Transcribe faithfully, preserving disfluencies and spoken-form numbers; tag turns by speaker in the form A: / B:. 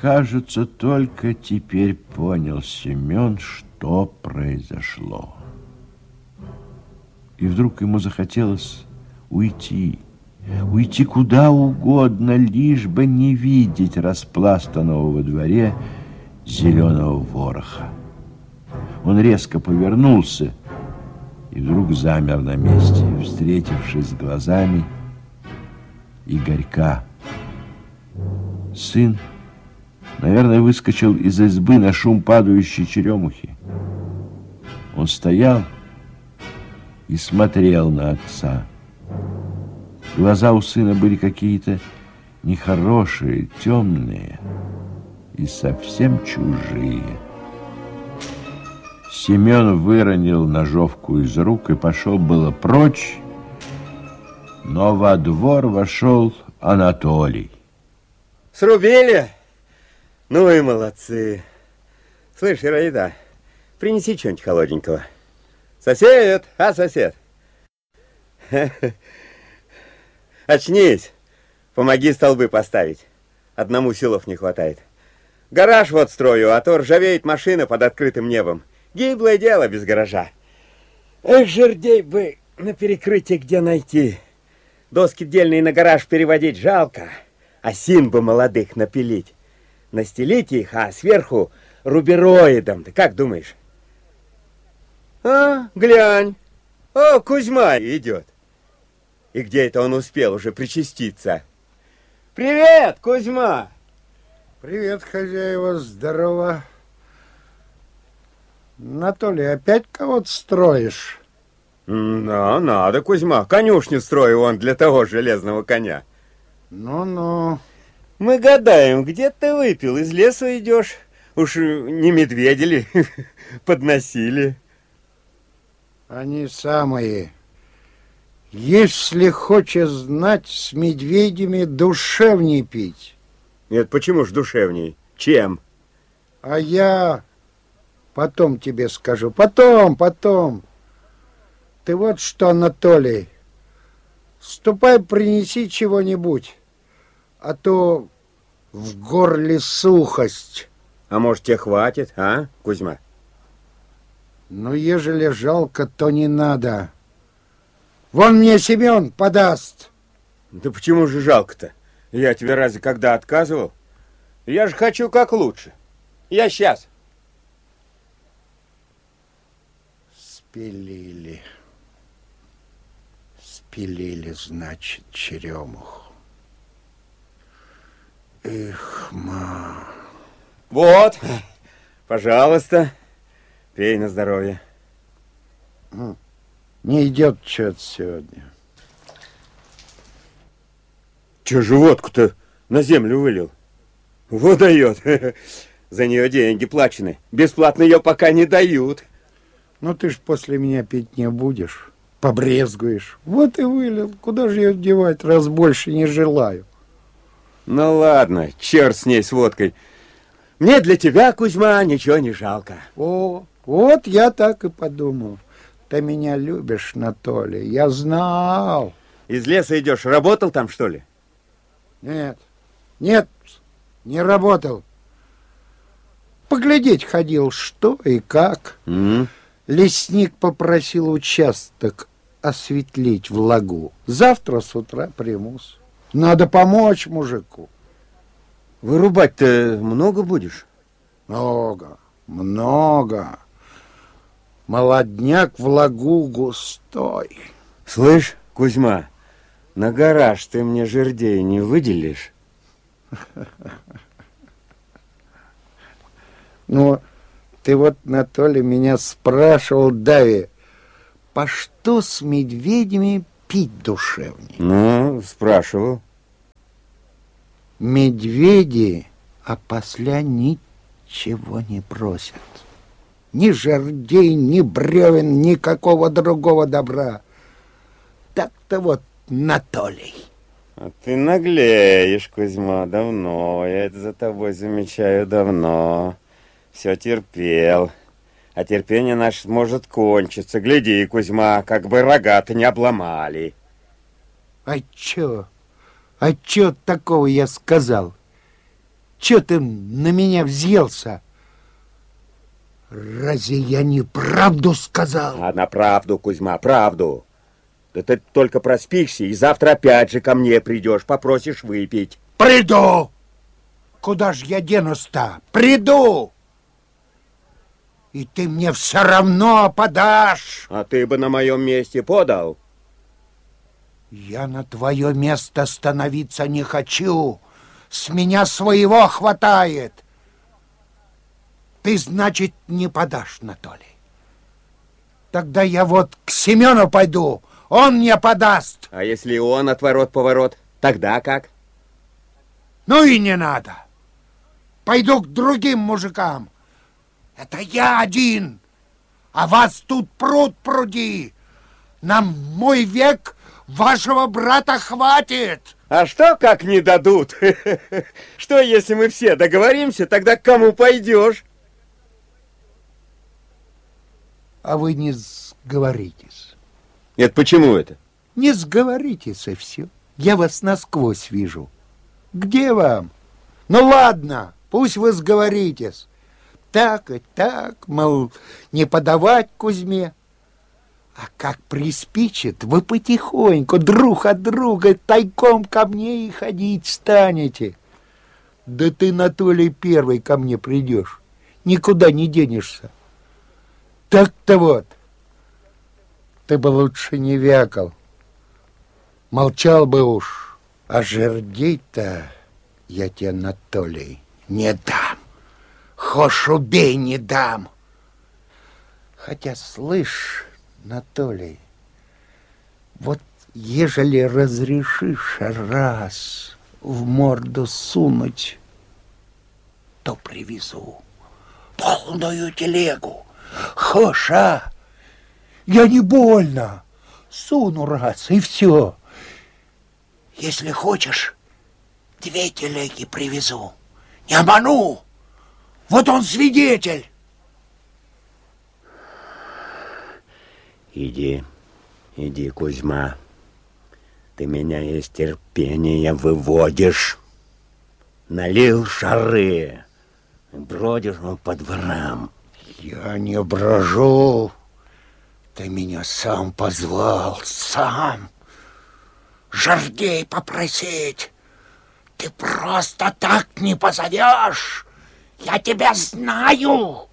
A: кажется, только теперь понял Семен, что произошло. И вдруг ему захотелось уйти. Уйти куда угодно, лишь бы не видеть распластанного во дворе зеленого вороха. Он резко повернулся и вдруг замер на месте, встретившись с глазами Игорька. Сын, наверное, выскочил из избы на шум падающей черемухи. Он стоял и смотрел на отца. Глаза у сына были какие-то нехорошие, темные и совсем чужие. Семен выронил ножовку из рук и пошел было прочь, но во двор вошел Анатолий.
B: Срубили? Ну и молодцы. Слышь, Ираида, принеси что-нибудь холодненького. Сосед, а, сосед? Очнись, помоги столбы поставить. Одному силов не хватает. Гараж вот строю, а то ржавеет машина под открытым небом. Гиблое дело без гаража. Эх, жердей бы на перекрытие где найти. Доски дельные на гараж переводить жалко, осин бы молодых напилить. Настелить их, а сверху рубероидом. Ты как думаешь? А, глянь. О, Кузьма идет. И где это он успел уже причаститься? Привет, Кузьма!
C: Привет, хозяева, здорово. Анатолий, опять кого-то строишь?
B: Да, надо, Кузьма. Конюшню строю он для того железного коня.
C: Ну-ну.
B: Мы гадаем, где ты выпил, из лесу идешь. Уж не медведи ли подносили?
C: Они самые. Если хочешь знать, с медведями душевней пить.
B: Нет, почему ж душевней? Чем?
C: А я потом тебе скажу. Потом, потом. Ты вот что, Анатолий, ступай, принеси чего-нибудь, а то в горле сухость.
B: А может, тебе хватит, а, Кузьма?
C: Ну, ежели жалко, то не надо. Вон мне Семен подаст.
B: Да почему же жалко-то? Я тебе разве когда отказывал? Я же хочу как лучше. Я сейчас.
C: Спилили. Спилили, значит, черемуху. Эх, ма.
B: Вот, пожалуйста, пей на здоровье.
C: Не идет что-то сегодня.
B: Че же водку-то на землю вылил? Вот дает. За нее деньги плачены. Бесплатно ее пока не дают.
C: Ну ты ж после меня пить не будешь. Побрезгуешь. Вот и вылил. Куда же ее девать, раз больше не желаю?
B: Ну ладно, черт с ней, с водкой. Мне для тебя, Кузьма, ничего не жалко.
C: О, вот я так и подумал. Ты меня любишь, Анатолий, я знал.
B: Из леса идешь, работал там, что ли?
C: Нет, нет, не работал. Поглядеть ходил, что и как.
B: Mm-hmm.
C: Лесник попросил участок осветлить в лагу. Завтра с утра примусь. Надо помочь мужику.
B: Вырубать-то много будешь?
C: Много, много. Молодняк в лагу густой.
B: Слышь, Кузьма, на гараж ты мне жердей не выделишь?
C: Ну, ты вот, Анатолий, меня спрашивал, Дави, по что с медведями пить душевней?
B: Ну, спрашивал.
C: Медведи опосля ничего не просят. Ни жердей, ни бревен, никакого другого добра. Так-то вот, Анатолий.
B: А ты наглеешь, Кузьма, давно. Я это за тобой замечаю давно. Все терпел. А терпение наше может кончиться. Гляди, Кузьма, как бы рога-то не обломали.
C: А чё? А чё такого я сказал? Че ты на меня взъелся? Разве я не правду сказал?
B: А на правду, Кузьма, правду. Да ты только проспишься, и завтра опять же ко мне придешь, попросишь выпить.
C: Приду! Куда ж я денусь-то? Приду! И ты мне все равно подашь.
B: А ты бы на моем месте подал.
C: Я на твое место становиться не хочу. С меня своего хватает. Ты, значит, не подашь, Анатолий. Тогда я вот к Семену пойду, он мне подаст.
B: А если он отворот-поворот, тогда как?
C: Ну и не надо. Пойду к другим мужикам. Это я один, а вас тут пруд пруди. Нам мой век вашего брата хватит.
B: А что, как не дадут? Что, если мы все договоримся, тогда к кому пойдешь?
C: А вы не сговоритесь.
B: Нет, почему это?
C: Не сговоритесь, и все. Я вас насквозь вижу. Где вам? Ну ладно, пусть вы сговоритесь. Так и так, мол, не подавать Кузьме. А как приспичит, вы потихоньку друг от друга тайком ко мне и ходить станете. Да ты, Анатолий, первый ко мне придешь. Никуда не денешься. Так-то вот. Ты бы лучше не вякал. Молчал бы уж. А жердей-то я тебе, Анатолий, не дам. Хошь убей, не дам. Хотя, слышь, Анатолий, вот ежели разрешишь раз в морду сунуть, то привезу полную телегу. Хошь, а? Я не больно. Суну раз, и все. Если хочешь, две телеги привезу. Не обману. Вот он свидетель.
B: Иди, иди, Кузьма. Ты меня из терпения выводишь. Налил шары. Бродишь ну, по дворам.
C: Я не брожу. Ты меня сам позвал, сам. Жердей попросить. Ты просто так не позовешь. Я тебя знаю.